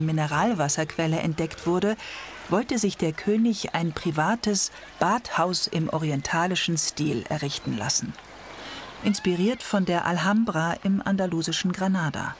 Mineralwasserquelle entdeckt wurde, wollte sich der König ein privates Badhaus im orientalischen Stil errichten lassen. Inspiriert von der Alhambra im andalusischen Granada.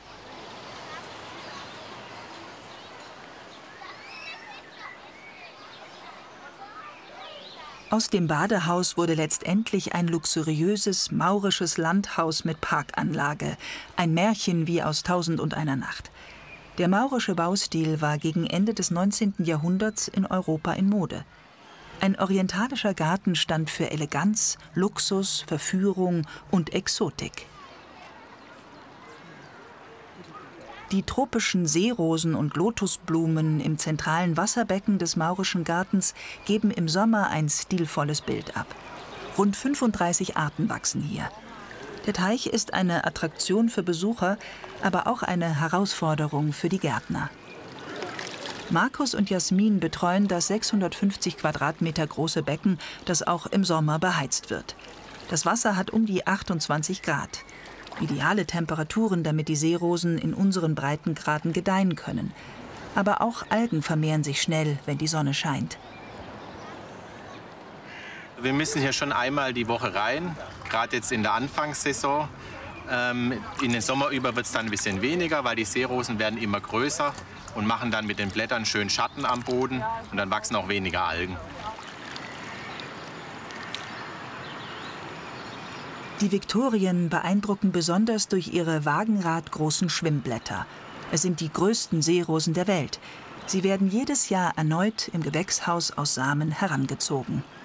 Aus dem Badehaus wurde letztendlich ein luxuriöses maurisches Landhaus mit Parkanlage, ein Märchen wie aus Tausendundeiner Nacht. Der maurische Baustil war gegen Ende des 19. Jahrhunderts in Europa in Mode. Ein orientalischer Garten stand für Eleganz, Luxus, Verführung und Exotik. Die tropischen Seerosen und Lotusblumen im zentralen Wasserbecken des maurischen Gartens geben im Sommer ein stilvolles Bild ab. Rund 35 Arten wachsen hier. Der Teich ist eine Attraktion für Besucher, aber auch eine Herausforderung für die Gärtner. Markus und Jasmin betreuen das 650 Quadratmeter große Becken, das auch im Sommer beheizt wird. Das Wasser hat um die 28 Grad. Ideale Temperaturen, damit die Seerosen in unseren Breitengraden gedeihen können. Aber auch Algen vermehren sich schnell, wenn die Sonne scheint. Wir müssen hier schon einmal die Woche rein, gerade jetzt in der Anfangssaison. In den Sommer über wird es dann ein bisschen weniger, weil die Seerosen werden immer größer und machen dann mit den Blättern schön Schatten am Boden und dann wachsen auch weniger Algen. Die Viktorien beeindrucken besonders durch ihre wagenradgroßen Schwimmblätter. Es sind die größten Seerosen der Welt. Sie werden jedes Jahr erneut im Gewächshaus aus Samen herangezogen.